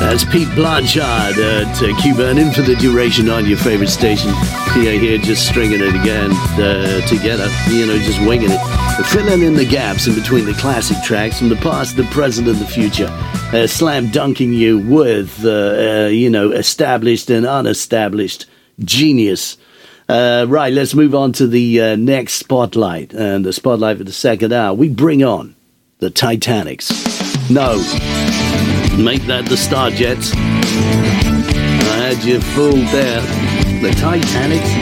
That's Pete Blanchard at Q-Burn in for the duration on your favorite station. Here, just stringing it again together, just winging it. Filling in the gaps in between the classic tracks from the past, the present, and the future. Slam dunking you with, established and unestablished genius. Right, let's move on to the next spotlight. And the spotlight for the second hour, we bring on the Titanics. No, make that the Starjets. I had you fooled there. The Titanics.